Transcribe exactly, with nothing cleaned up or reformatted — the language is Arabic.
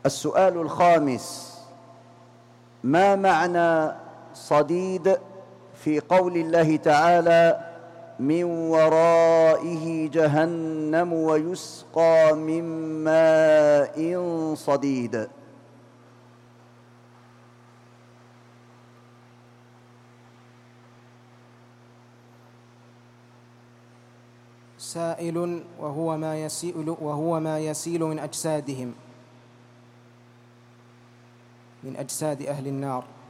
السؤال الخامس: ما معنى صديد في قول الله تعالى: من ورائه جهنم ويسقى من ماء صديد؟ سائل وهو ما يسيل وهو ما يسيل من أجسادهم من أجساد أهل النار.